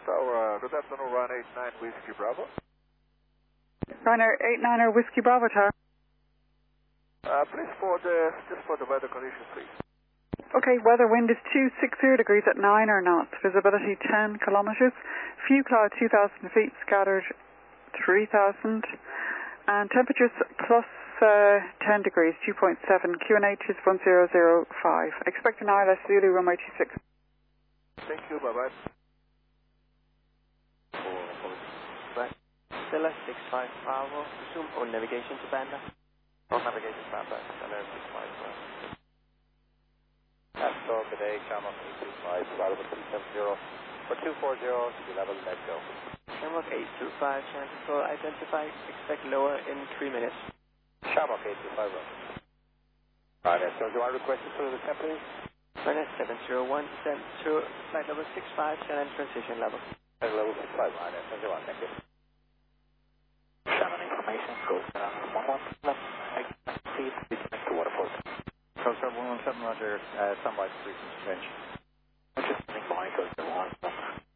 Tower, good afternoon, Ryanair 89 Whiskey Bravo. Ryanair 89er Whiskey Bravo Tower. Please just for the weather conditions, please. Okay, weather wind is 260 degrees at 9 knots. Visibility 10 kilometers. Few cloud 2,000 feet, scattered 3,000. And temperatures plus 10 degrees, 2.7. QNH is 1005. Expect an ILS Zulu runway 26. Thank you, bye-bye. Stella 65 Bravo, resume on navigation to Banda. On navigation to Banda, Stella 65 Astro, good day, Shamrock 825, Bravo 370, for 240, to level, let's go. Shamrock 825, channel control identified, expect lower in 3 minutes. Shamrock 825, Alright, so do I request to the temp, please? Runway 701, descent to flight level 65, channel transition level. Flight level 65, alright, 701, thank you. Shannon information, go 11 left, please, reconnect to waterfall. So 717, roger, standby for frequency change. Just think behind, go 1.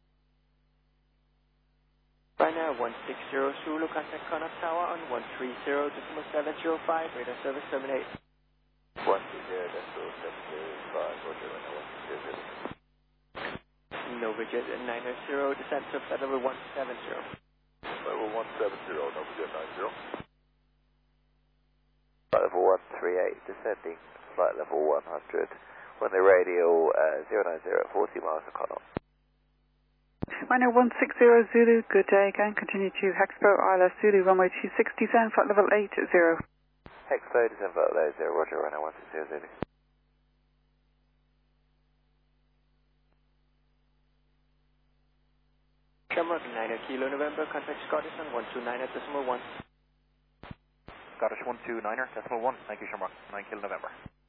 Right now, 160 Zulu, contact Connaught Tower on 130.705, radar service terminate. 130.705, roger, right now, 130. Novajet 900, descent to flight level 170. Level 170, Novajet 90. Flight level 138, descending, flight level 100. When the radio 090 at 40 miles of Connaught. Ryanair 160 Zulu, good day again. Continue to Hexpo, ILS Zulu, runway 26, descend, flight level 80. Hexpo, descend, flight level 80, roger, Ryanair 160 Zulu. Shamrock 9 Kilo November, contact Scottish on 129.1. Scottish 129.1, thank you, Shamrock, 9 Kilo November.